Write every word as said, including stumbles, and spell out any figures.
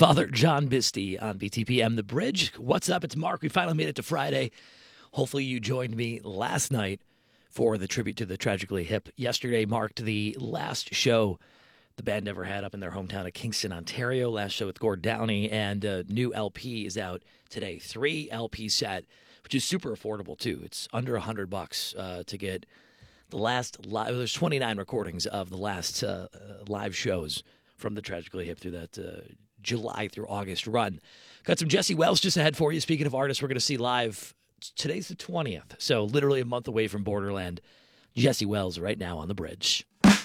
Father John Bisty on B T P M The Bridge. What's up? It's Mark. We finally made it to Friday. Hopefully you joined me last night for the tribute to the Tragically Hip. Yesterday marked the last show the band ever had up in their hometown of Kingston, Ontario. Last show with Gord Downey, and a new L P is out today. Three L P set, which is super affordable too. It's under a hundred bucks uh, to get the last live. There's twenty-nine recordings of the last uh, uh, live shows from the Tragically Hip through that uh, July through August run. Got some Jesse Wells just ahead for you. Speaking of artists we're going to see live, today's the twentieth, so literally a month away from Borderland. Jesse Wells right now on The Bridge.